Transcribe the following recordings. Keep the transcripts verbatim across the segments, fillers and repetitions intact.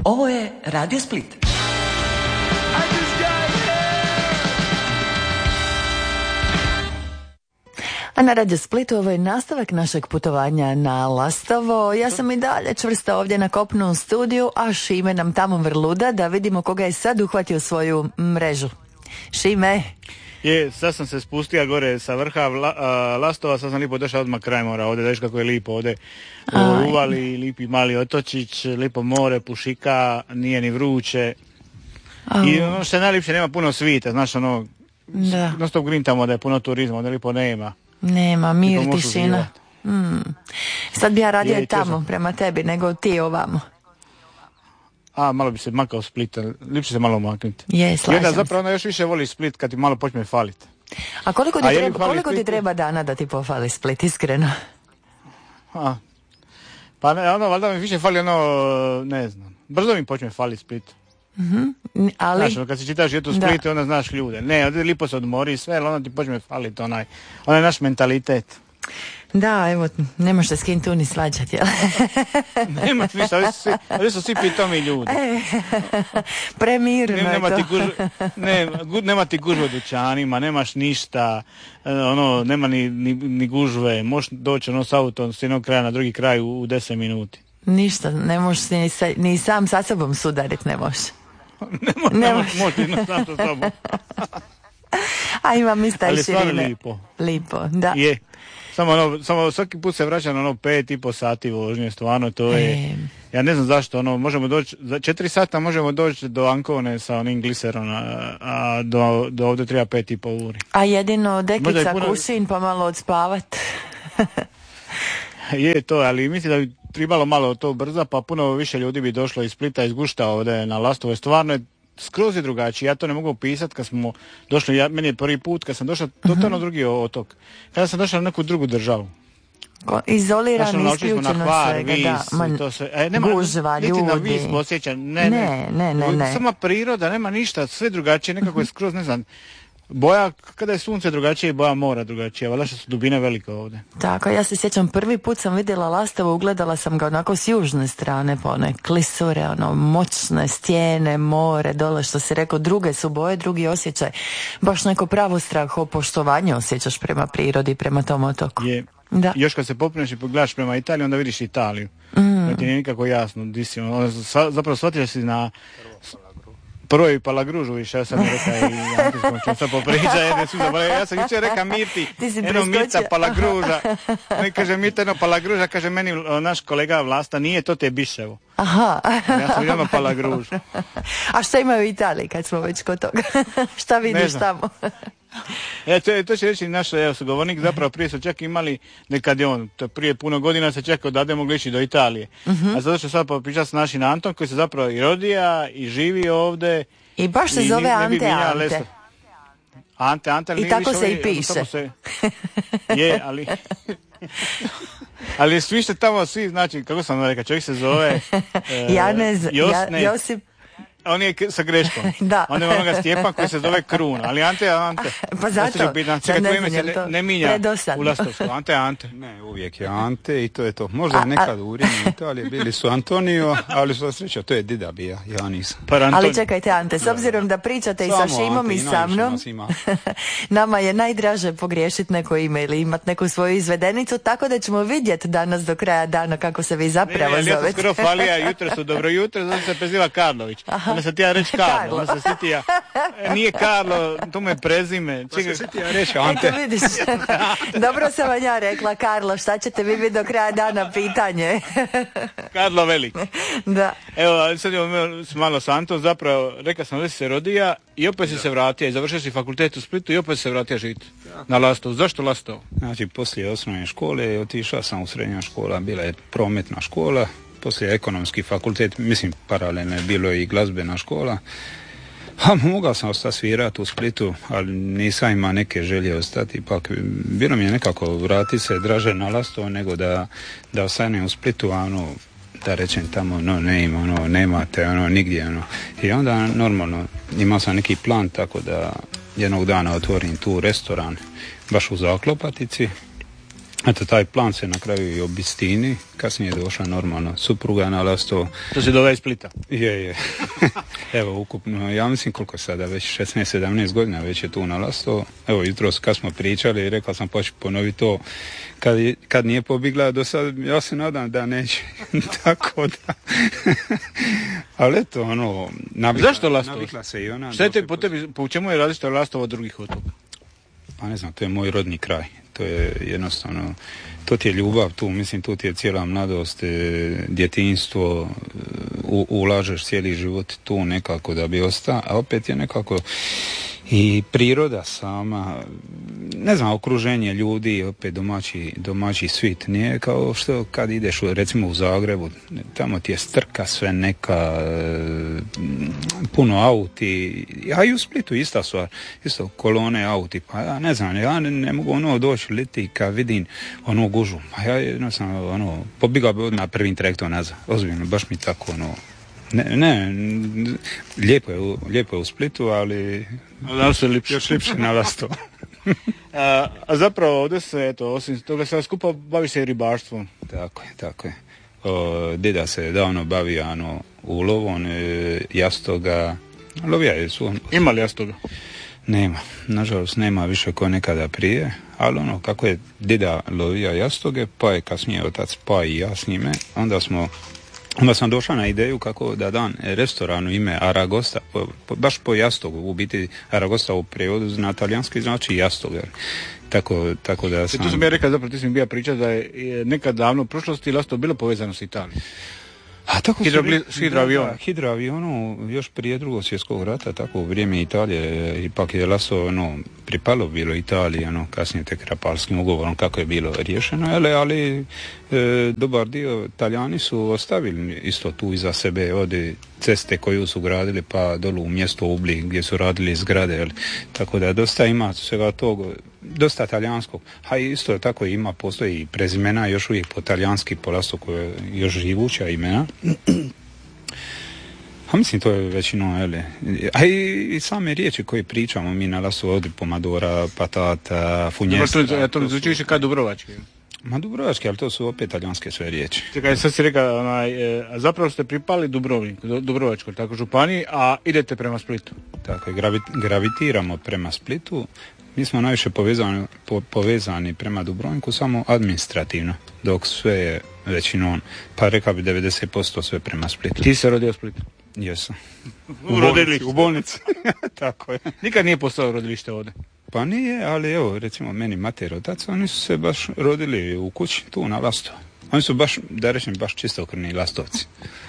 Ovo je Radio Split. A na Radio Splitu ovo je nastavak našeg putovanja na Lastovo. Ja sam i dalje čvrsta ovdje na kopnu u studiju, a Šime nam tamo vrluda da vidimo koga je sad uhvatio svoju mrežu. Šime? Je, sad sam se spustio gore sa vrha vla, a, Lastova, sad sam lipo došao odmah kraj mora, ovdje daš kako je lipo ovdje. U uvali, lipi mali otočić, lipo more, pušika, nije ni vruće. Au. I ono što je najljepše, nema puno svita, znaš ono, non stop grintamo da je puno turizma, onda lipo nema. Nema, mir, tišina. Mm. Sad bi ja radio i tamo, sam... prema tebi, nego ti ovamo. A, malo bi se makao Split, lipše se malo maknuti. Je, slažem se. Zapravo ona još više voli Split kad ti malo počne faliti. A koliko ti, A treba, koliko ti treba dana da ti pofali Split, iskreno? A, pa ne, ono, valjda mi više fali ono, ne znam, brzo mi počne faliti Split. Mm-hmm. Ali... Znaš, kad si čitaš je tu Split, onda znaš ljude. Ne, ovdje lipo se odmori i sve, ali onda ti počne faliti onaj, onaj naš mentalitet. Da, evo, ne možete s kim tu ni svađati, jel? Nema ti ništa, ovdje su svi, ovdje su svi pitomi ljudi. E, premirno ne, nema je to. Ti guž, ne, nema ti gužve u dućanima, nemaš ništa, ono, nema ni, ni, ni gužve, možeš doći ono s autom s jednog kraja na drugi kraj u, u deset minuti. Ništa, ne možeš ni, ni sam sa sobom sudarit, ne možeš. ne možeš, ne možeš, možeš jedno sam sa sobom. A imam ista i širine. Ali stvarno lipo. Lipo, da. Je. Samo, ono, samo svaki put se vraća na ono pet i po sati vožnje, stvarno to je, e... ja ne znam zašto, ono, možemo doći, za četiri sata možemo doći do Ancone sa onim gliserom, a, a do, do ovdje treba pet i po uri. A jedino dekica puno... kušin pa malo odspavat. Je to, ali mislim da bi trebalo malo to brza, pa puno više ljudi bi došlo iz Splita, iz Gušta ovdje na Lastovo, stvarno je skroz je drugačiji, ja to ne mogu opisati kad smo došli, ja, meni je prvi put kad sam došao totalno uh-huh. drugi otok, kada sam došao na neku drugu državu. Izolirano, isključeno svega, vis, da, man, to sve. E, nema, gužva, ljudi. Na vis osjeća, ne, ne, ne, ne, ne. Sama priroda, nema ništa, sve drugačije, nekako je skroz, ne znam, boja, kada je sunce drugačije, boja mora drugačije, valjda što su dubine velike ovdje. Tako, ja se sjećam, prvi put sam vidjela Lastovo, ugledala sam ga onako s južne strane, po one klisure, ono, moćne stijene, more, dole, što si rekao, druge su boje, drugi osjećaj. Baš neko pravo strah, poštovanje osjećaš prema prirodi, prema tom otoku. Je. Da. Još kad se popneš i pogledaš prema Italiji, onda vidiš Italiju. Mm. Da ti nije nikako jasno, di si, ono, zapravo shvatiš si na prvo i Palagružu više, ja sam mi rekao i Antiskom ću sad popriča, jedne su zaboravili. Ja sam jučer rekao Mirti, eno Mirta Palagruža. On kaže Mirta, eno Palagruža, kaže meni naš kolega Vlasta, nije to te Biševo. Aha. Ja sam vidjela Palagružu. A šta imaju u Italiji kad smo već kod toga? Šta vidiš tamo? E, to, to će reći naš evo, sugovornik, zapravo prije su čak imali, nekad je on, to prije puno godina se čekao da ide mogli ići do Italije. Uh-huh. A zato što sad pričati s našim Anton koji se zapravo i rodija i živi ovdje. I baš se i, zove ne, Ante ne Ante. Lesto. Ante, Ante, ali i tako se i piše. Se, je, ali... ali svi ste tamo, svi, znači, kako sam rekao, čovjek se zove... E, Janez, Josne, ja, Josip... On je sa greškom. Da. On je onoga Stjepan koji se zove Kruna. Ali Ante, Ante. Pa zato. Čekaj, to ime se ne, ne minja u Lastovsku. Ante, Ante. Ne, uvijek je Ante i to je to. Možda a, nekad a... u Rimu i Italiji bili su Antonio, ali sva sreća, to je dida bija, ja nisam. Ali čekajte Ante, s obzirom da pričate i sa Šimom i sa mnom, nama je najdraže pogriješiti neko ime ili imati neku svoju izvedenicu, tako da ćemo vidjeti danas do kraja dana kako se vi zapravo zovete. Ne, ja sam skoro falija, jutro su dobro jutro, zato se preziva Karlović. Aha. Onda se ti ja reći Karlo, onda se sitija, nije Karlo, to me prezime. Pa se sitija reći Ante. Eto vidiš, dobro sam vam ja rekla, Karlo, šta ćete vi vidjeti do kraja dana, pitanje. Karlo Velik. Da. Evo, sad imamo malo s Antom, zapravo, rekao sam da si se rodija i opet si se vratio i završio si fakultet u Splitu i opet si se vratio žiti na Lastovu. Zašto Lastovo? Znači, poslije osnovne škole otišao sam u srednja škola, bila je prometna škola. Poslije ekonomski fakultet, mislim paralelno je bilo i glazbena škola. A mogao sam ostati svirati u Splitu, ali nisam imao neke želje ostati. Ipak bilo mi je nekako vratiti se draže na Lastovo nego da, da ostanem u Splitu, a ono, da rečem tamo, no ne ima, ono, nemate, ono, nigdje, ono. I onda normalno imao sam neki plan tako da jednog dana otvorim tu restoran baš u Zaklopatici. Eto, taj plan se na kraju i obistini, kasnije je došla normalno supruga na Lastovo. To se dovede iz Splita? Je, je. Evo, ukupno, ja mislim koliko sada, već šesnaest sedamnaest godina već je tu na Lastovo. Evo, jutros kad smo pričali, rekao sam pa ću ponoviti to, kad, kad nije pobjegla do sad, ja se nadam da neće. Tako da. Ali eto, ono, navikla, zašto Lastovo? Navikla se i ona. Šta je te po tebi, po čemu je različito Lastovo od drugih otoka? Pa ne znam, to je moj rodni kraj. To je jednostavno, to ti je ljubav tu, mislim, tu ti je cijela mladost, djetinjstvo, u, ulažeš cijeli život tu nekako da bi ostao, a opet je nekako i priroda sama, ne znam, okruženje ljudi, opet domaći, domaći svit, nije kao što kad ideš u, recimo u Zagrebu, tamo ti je strka sve neka, puno auti, a i u Splitu ista stvar, isto kolone auti, pa ja ne znam, ja ne, ne mogu ono doći liti kad vidim onu gužu, pa ja jednostavno ono, pobjegao bi odmah prvim trajektom nazad, ozbiljno, baš mi tako ono, Ne, ne, lijepo je, lijepo je u Splitu, ali još lipše na Lastovu. a, a zapravo ovdje se, eto, osim toga sve skupa bavi se i ribarstvom. Tako je, tako je. O, deda se davno bavi ano, ulovom, e, jastoga, lovija je su. Ima li jastoga? Nema, nažalost nema više ko nekada prije, ali ono, kako je deda lovija jastoge, pa je kasnije otac, pa i ja s njime, onda smo Onda sam došao na ideju kako da dan restoranu ime Aragosta, po, po, baš po jastogu, u biti Aragosta u prijevodu na talijanski znači jastog. Tako, tako da sam... I tu sam ja rekao, zapravo ti sam bio pričati da je nekad davno u prošlosti Lastovo bilo povezano s Italijom. A tako Hidrobli, s hidroavionom. Da, hidroavionu još prije drugog svjetskog rata, tako u vrijeme Italije, ipak je Lastovo ono, pripalo bilo Italiji, ono, kasnije tek Rapalskim ugovorom kako je bilo riješeno, ali, ali e, dobar dio Talijani su ostavili isto tu iza sebe od ceste koju su gradili pa dolu u mjesto Ubli gdje su radili zgrade, ali, tako da dosta ima svega tog, dosta talijanskog, a isto tako ima, postoji i prezimena još uvijek po talijanski, po Lastovu koje još živuća imena. A mislim to je većinom, ele. A i, i same riječi koje pričamo mi na Lastovu, ovdje pomodora, patata, funjesta. Ja to, ja to zvuči više kao dubrovački. Ma dubrovački, ali to su opet talijanske sve riječi. Čekaj, sad si rekao, onaj, a zapravo ste pripali Dubrovnik, Dubrovačkoj, tako županiji, a idete prema Splitu. Tako je, gravi, gravitiramo prema Splitu. Mi smo najviše povezani, po, povezani prema Dubrovniku samo administrativno, dok sve je većinom, pa rekao bi devedeset posto sve prema Splitu. Ti se rodio u Splitu? Jesam. U rodilištu. U bolnici. Tako je. Nikad nije postao rodilište ovdje? Pa nije, ali evo, recimo meni mater i otac, oni su se baš rodili u kući, tu na Lastovu. Oni su baš, da rečem, baš čistokrvni Lastovci.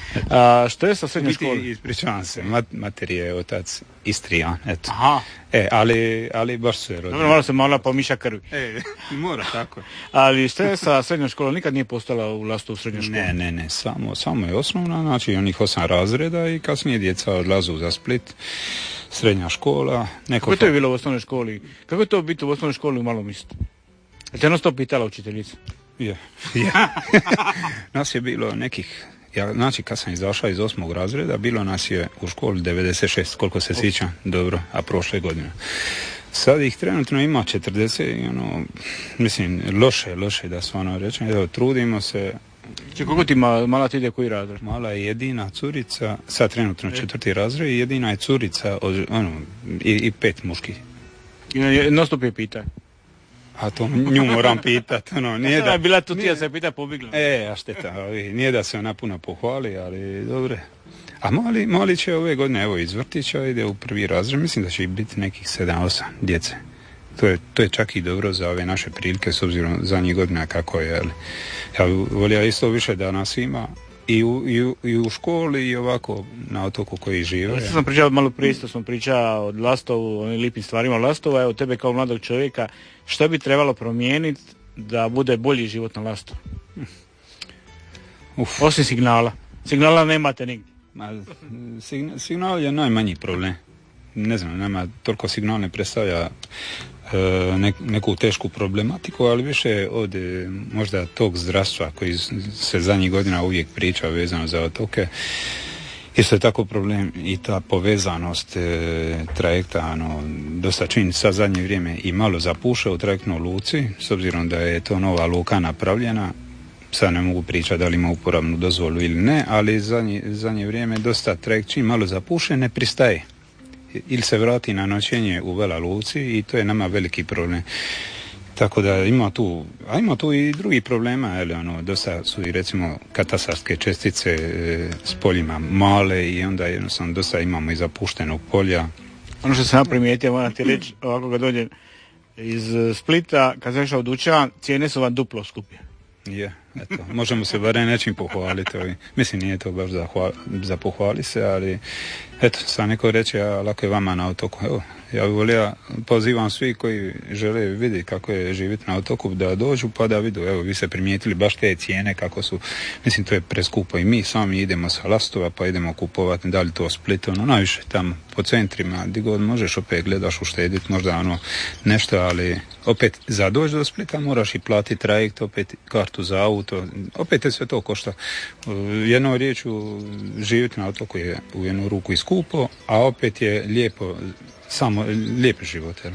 A što je sa srednjom školom? Ispričavam se, mat, mater je otac Istrijan, eto. Aha. E, ali, ali baš su je rodili. Dobro, malo se mala pomiša krvi. E, mora tako. Ali što je sa srednjom školom? Nikad nije postala u Lastovu srednjoj školi? Ne, ne, ne, samo, samo je osnovna, znači onih osam razreda i kasnije djeca odlazu za Split, srednja škola. Neko Kako je to je bilo u osnovnoj školi? Kako je to biti u osnovnoj školi u malom mjestu? Je te nas to pitala učiteljica? Je, je. Nas je bilo nekih, ja, znači kad sam izašao iz osmog razreda, bilo nas je u školi devedeset šest, koliko se sjećam, dobro, a prošle godine. Sad ih trenutno ima četrdeset i ono, mislim, loše, loše da stvarno rečem, evo, trudimo se. Če koliko ti ma, mala ti ide koji razred? Mala je jedina curica, sad trenutno četvrti razred i jedina je curica, od, ono, i, i pet muških. I non stop je pitaj. A to nju moram pitat, ono, nije da... Bila tu ti da se pita pobjegla. E, a šteta, nije da se ona puno pohvali, ali dobre. A mali, mali će ove godine, evo, iz vrtića ide u prvi razred, mislim da će biti nekih sedam osam djece. To je, to je čak i dobro za ove naše prilike, s obzirom za njih godina kako je, ali ja volio isto više da nas ima i u, i, u, i u školi i ovako na otoku koji žive. Ja sam pričao malo prije, isto sam pričao od Lastovu, onim lipim stvarima Lastova, evo tebe kao mladog čovjeka, što bi trebalo promijeniti da bude bolji život na Lastovu? Uf. Osim signala. Signala nemate nigdje. Ma, signal, signal je najmanji problem. Ne znam, nema, toliko signal ne predstavlja e, ne, neku tešku problematiku, ali više od e, možda tog zdravstva koji se zadnjih godina uvijek priča vezano za otoke. Isto je tako problem i ta povezanost e, trajekta, ano, dosta čini sad zadnje vrijeme i malo zapuša u trajektnoj luci, s obzirom da je to nova luka napravljena. Sad ne mogu pričati da li ima uporabnu dozvolu ili ne, ali zadnje, zadnje vrijeme dosta trajekt čim malo zapuše ne pristaje. Ili se vrati na noćenje u Vela Luci i to je nama veliki problem. Tako da ima tu, a ima tu i drugi problema, ali ono, dosta su i recimo katastarske čestice e, s poljima male i onda jednostavno dosta imamo i zapuštenog polja. Ono što sam ja primijetio, moram ti reći, ovako ga dođem iz Splita, kad sam išao u dućan, cijene su vam duplo skuplje. Je, eto, možemo se barem nečim pohvaliti. Ovi. Mislim, nije to baš za, hval, za pohvali se, ali eto, sam neko reći, a lako je vama na otoku. Evo, ja bih volio, pozivam svi koji žele vidjeti kako je živjeti na otoku da dođu pa da vidu. Evo, vi ste primijetili baš te cijene kako su, mislim, to je preskupo i mi sami idemo sa Lastova pa idemo kupovati, da li to Split, ono, najviše tamo po centrima, gdje god možeš, opet gledaš uštediti možda ono nešto, ali opet za doći do Splita moraš i platiti trajekt, opet kartu za auto, opet je sve to košta. Jednom riječu, živjeti na otoku je u jednu ruku i skupo, a opet je lijepo, samo lijep život. Jel?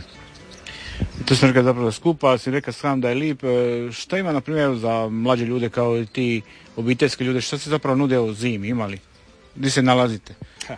To sam rekao zapravo skupa, ali si rekao sam da je lijep. Šta ima na primjer za mlađe ljude kao i ti obiteljski ljude, šta se zapravo nude u zimi, imali? Gdje se nalazite?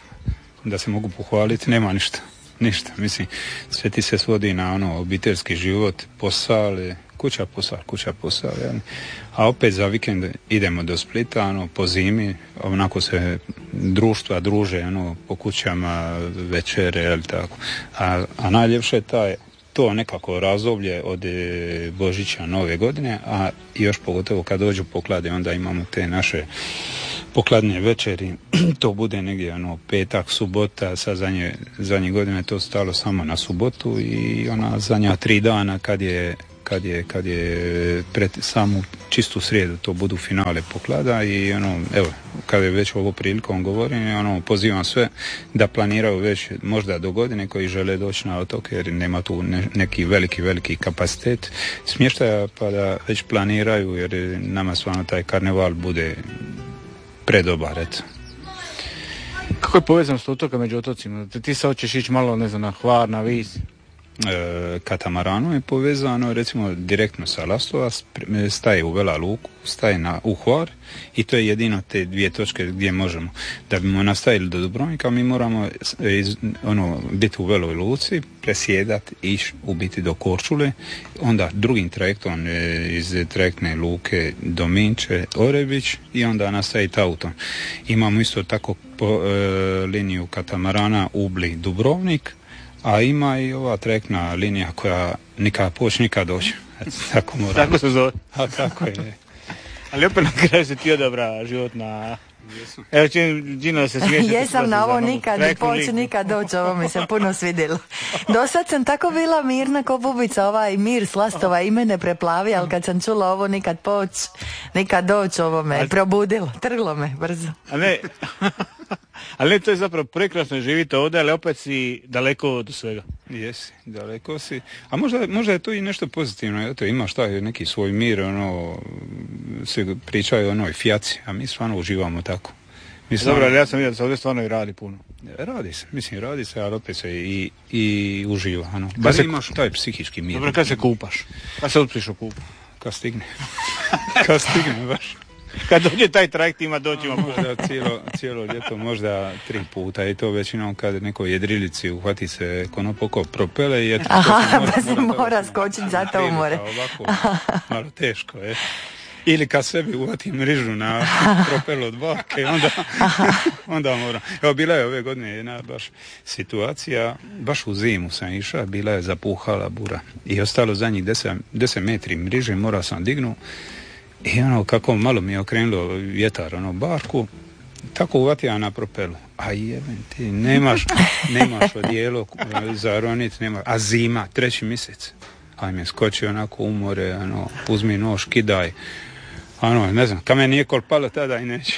Da se mogu pohvaliti, nema ništa. Ništa, mislim, sve ti se svodi na ono obiteljski život, posao, kuća posao, kuća posao, jel? A opet za vikend idemo do Splita, ono, po zimi, onako se društva druže, ono, po kućama, večere, jel, tako. A, a najljepše je taj, to nekako razdoblje od Božića, Nove godine, a još pogotovo kad dođu poklade, onda imamo te naše pokladne večeri, to bude negdje ono petak, subota, sad zadnje, zadnje godine to stalo samo na subotu i ona zadnja tri dana kad je, kad je, kad je pred samu čistu srijedu to budu finale poklada i ono, evo, kad je već ovo prilikom govorim, ono, pozivam sve da planiraju već možda do godine koji žele doći na otok jer nema tu ne, neki veliki, veliki kapacitet smještaja pa da već planiraju jer nama stvarno taj karneval bude predobar, eto. Kako je povezan s otoka među otocima? Ti se hoćeš ići malo, ne znam, na Hvar, na Vis? E, Katamarano je povezano recimo direktno sa Lastova, staje u Vela Luku, staje na u Hvar i to je jedino te dvije točke gdje možemo. Da bimo nastavili do Dubrovnika mi moramo iz, ono, biti u Veloj Luci, presjedati, ići u biti do Korčule, onda drugim trajektom e, iz trajektne luke do Minče, Orebić i onda nastaviti autom. Imamo isto tako po, e, liniju Katamarana Ubli Dubrovnik, a ima i ova trajektna linija koja nikad poći, nikad doći. Tako mora. Tako se zove. A tako je. Ali opet na kraju se ti odabra život na... Evo čim Gina se smiješa. Jesam na ovo nikad poći, nikad doći, ovo mi se puno svidjelo. Do sad sam tako bila mirna ko bubica, ovaj mir s Lastova i mene preplavi, ali kad sam čula ovo nikad poći, nikad doći, ovo me ali... probudilo, trglo me brzo. A ne, ali ne, to je zapravo prekrasno živite ovdje, ali opet si daleko od svega. Jesi, daleko si. A možda, možda je to i nešto pozitivno, eto, imaš taj neki svoj mir, ono, se pričaju o onoj fjaci, a mi stvarno uživamo tako. Mislim, dobro, ali ja sam vidio da se ovdje stvarno i radi puno. Radi se, mislim, radi se, ali opet se i, i uživa, ano. Kad se imaš taj psihički mir. Dobro, kad se kupaš? Kad se otpriš u kupu? Kad stigne. Kad stigne, baš. Kad dođe taj trajekt ima doći ima možda cijelo, cijelo ljeto, možda tri puta i to većinom kad nekoj jedrilici uhvati se konopoko propele i eto. Aha, mora, pa se mora, mora skočiti zato u more. Ovako, malo teško, je. Ili kad sebi uvatim mrižu na propelu od bake, onda, onda moram. Evo, bila je ove godine jedna baš situacija, baš u zimu sam išao, bila je zapuhala bura i ostalo za njih deset metri mriže, morao sam dignu. I ono, kako malo mi je okrenulo vjetar, ono, barku, tako uvatio na propelu. A jeben ti, nemaš, nemaš odijelo za ronit, nemaš, a zima, treći mjesec. A mi je skočio onako u more, ono, uzmi nož, kidaj. Ano, ne znam, kamen nije kolpalo tada i neće.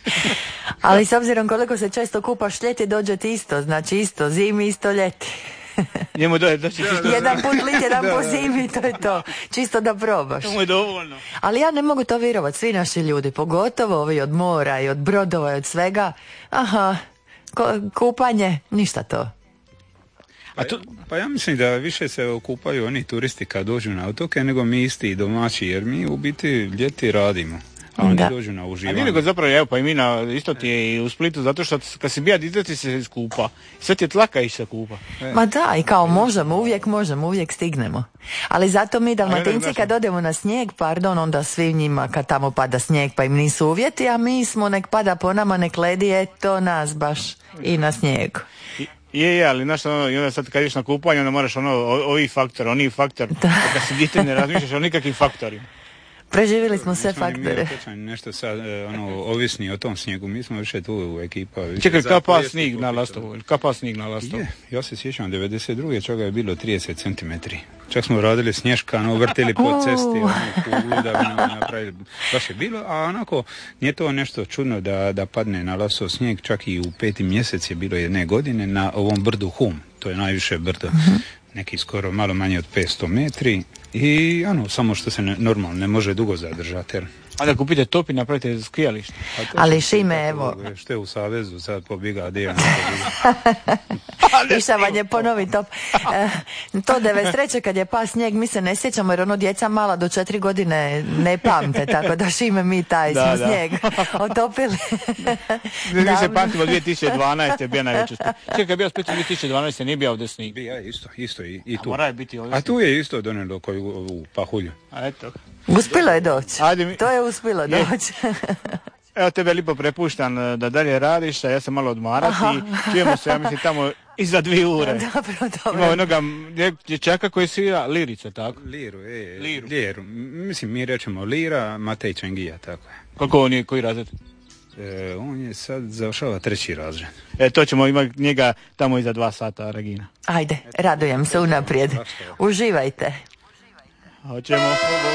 Ali s obzirom koliko se često kupaš ljeti, dođe ti isto, znači isto, zimi, isto ljeti. Njemu doje doći čisto... Jedan put lit, jedan po zimi, to je to. Čisto da probaš. To mu je dovoljno. Ali ja ne mogu to vjerovati, svi naši ljudi, pogotovo ovi od mora i od brodova i od svega. Aha, ko, kupanje, ništa to. Pa, to... pa ja mislim da više se okupaju oni turisti kad dođu na otoke nego mi isti domaći, jer mi u biti ljeti radimo. A oni da. dođu na uživanje. A nije nego zapravo, evo pa i mi na, isto ti je i u Splitu, zato što kad si bija dite ti se skupa. Sve ti je tlaka ići se kupa. E. Ma da, i kao možemo, uvijek možemo, uvijek stignemo. Ali zato mi Dalmatinci kad odemo na snijeg, pardon, onda svi njima kad tamo pada snijeg pa im nisu uvjeti, a mi smo nek pada po nama, nek ledi, eto nas baš i na snijegu. Je, je, ali znaš, ono, i onda sad kad ideš na kupanje, onda moraš ono, ovi faktor, oni faktor, kad si dite ne razmišljaš o nikakvim faktorima. Preživjeli smo sve faktore. Mi nešto sad, ono, ovisni o tom snijegu, mi smo više tu u ekipa. Čekaj, kada pa snijeg na Lastovu? Kada pa snijeg na Lastovu? Je, ja se sjećam, devedeset druge čega je bilo trideset centimetri. Čak smo radili snješkano, vrtili po cesti, ono, kuglu da bi nam napravili. Baš je bilo, a onako, nije to nešto čudno da, da padne na Lastov snijeg, čak i u peti mjesec je bilo jedne godine na ovom brdu Hum, to je najviše brdo. Uh-huh. Neki skoro malo manje od petsto metri i ono, samo što se ne, normalno ne može dugo zadržati. Jer... A da kupite top i napravite skijalište. Ali Šime, evo... Što je u Savezu, sad pobiga, dio Išavanje, ponovi top. E, to devedeset treće kad je pa snijeg, mi se ne sjećamo jer ono djeca mala do četiri godine ne pamte, tako da Šime mi taj da, smo da. snijeg otopili. Mi se pamtimo dvije tisuće dvanaeste je bio najveći snijeg. Čekaj, kad je bio spet dvije tisuće dvanaeste nije bio ovdje snijeg. Bija isto, isto i, i tu. A, mora je biti ovdje. A tu je isto donijelo koju u Pahulju. A eto. Uspjelo je doći. Mi... To je uspjelo doći. Evo tebe lipo prepuštam da dalje radiš, a ja sam malo odmarati i čujemo se, ja mislim, tamo iza dvije ure. Dobro, dobro. Ima jednoga dječaka koji svira lirice, tako? Liru, e, liru. liru. Mislim, mi rečemo lira, Matej Čengija, tako je. Koliko on je, koji razred? E, on je sad završava treći razred. E, to ćemo imati njega tamo iza dva sata, Regina. Ajde, radujem se unaprijed. Uživajte. Hoćemo.